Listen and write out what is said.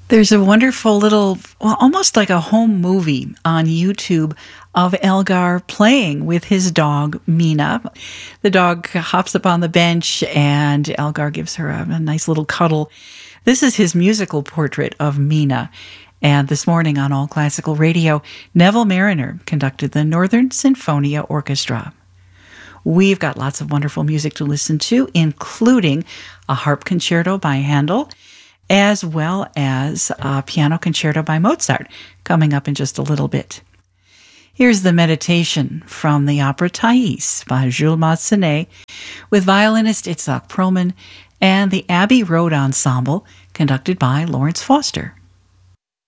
There's a wonderful little, well, almost like a home movie on YouTube of Elgar playing with his dog, Mina. The dog hops up on the bench and Elgar gives her a nice little cuddle. This is his musical portrait of Mina. And this morning on All Classical Radio, Neville Marriner conducted the Northern Sinfonia Orchestra. We've got lots of wonderful music to listen to, including a harp concerto by Handel, as well as a piano concerto by Mozart, coming up in just a little bit. Here's the meditation from the opera Thais by Jules Massenet, with violinist Itzhak Perlman and the Abbey Road Ensemble, conducted by Lawrence Foster.